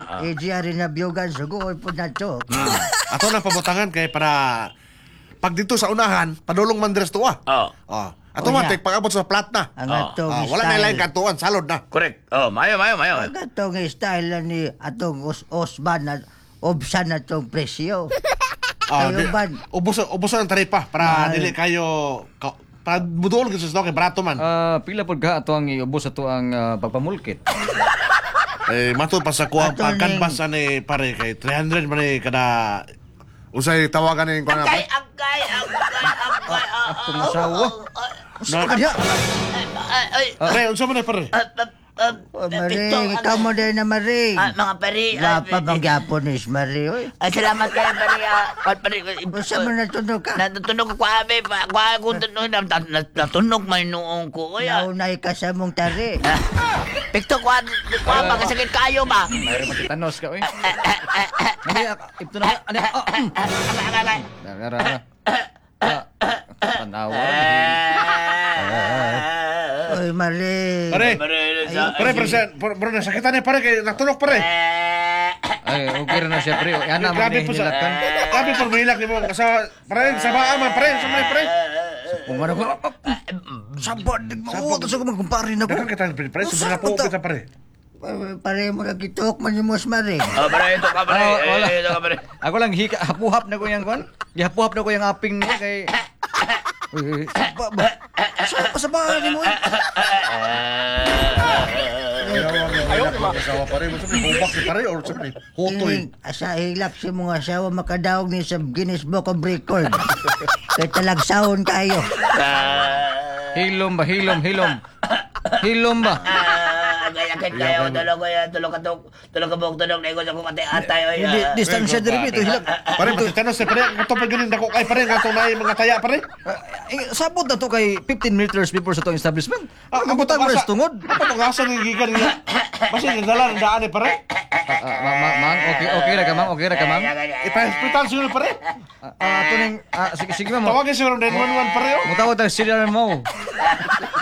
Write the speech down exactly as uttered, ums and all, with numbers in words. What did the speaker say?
ah. E G rin na biyogan, sugoy po na to. Hmm. Ato na pabutangan kay para pag dito sa unahan, padulong man dres to ah. Oh. Oh. Ato Oh, man, yeah. tek pag-abot sa plat na. Ang Oh. atong Ah, wala na style. ilang kantuan, salod na. Correct. Oh, mayo, mayo, mayo. Ang atong style na ni atong os Osman na obsan na tong presyo. Ah, Kayo di- ba? ubos ubos ang taripa para Mahal. dili kayo ka, para budol kasi sa kay barato man. Ah, pila pod ka ato ang iubos ato ang ah, pagpamulkit. Eh matud pa sa kuha Ato pag ning- canvas ani pare kay three hundred man ni kada usay tawagan ni kuha na. Agay, agay, agay, agay. Atong asawa. Na, Kanya, Ay, ay, pre, unsa man ni pare? ah, ah, ah, oh, Pito, Maring, ikaw mo din na Maring. Ah, mga pari. Wapa bang Japanese, Maring, oy. Ay, salamat kayo, pari. ah, Pari, Unsa man natunog ka? natunog ko abe, pa ko ko natunog man noong ko. Oy, ah. Naunay ka sa mong tari. Pikto ko ko magkasakit kayo ba? Mayroon matitanos ka, oy. Hindi, ah, ito na. Ano? Oh, mm. Dara, dara. Ah, Tanawa. Oy, Maring. Pare, pare, pare, sa- pare, pare, nasakitan ni pare kay natulog pare. Ay, okay rin na siya, pre. Yan na, Grabe po sa Grabe po mahilak ni mo sa pare sa baa man pare, sa man pare. Kung ano ko, sabad, mo, tapos ako magkumpare na ko. Dagan kita pare, sobra na po kita pare. Pare mo na kitok man yung mas Maring. Oh, pare, ito ka, pare. Ah, wala. Eh, ito ka, pare. Ako lang hika, hapuhap na ko yung kwan. Gihapuhap na ko yung aping niya kay... Uy, saba ba? Saba pa sa bahay ni mo eh. Ayaw ni ba? Asawa pare, mo sa bubak si pare or sa pare. Hotoy. Ining asa hilak si mga asawa makadaog ni sa Guinness Book of Record. Kay talagsahon kayo. Hilom ba, hilom, hilom. Hilom ba? Agay-agay kayo, tulog ko yan, tulog ka tulog, tulog ka buhok, tulog na ikot ako kate atay. oy, Hindi, ah. distansya diri ito, hilak. Pare, matitanos si pare, ato pa ganin dako kay pare, ato na mga taya pare. Eh, sabot na to kay fifteen meters before sa tong establishment. Ah, Ah, Abutan mo rin sa tungod. Ako pag-asa ng gigan niya. Basta nagdala ng daan ni pare. Ah, ah, ma- ma- Mang, okay, okay ra ka, mang, okay ra ka, mang. Ipa-hospital siguro pare. Ah, ah, ato ning, ah, sige, sige, ma'am. Tawagin siguro nine one one pare. oh. Mutawag tayo serial mo.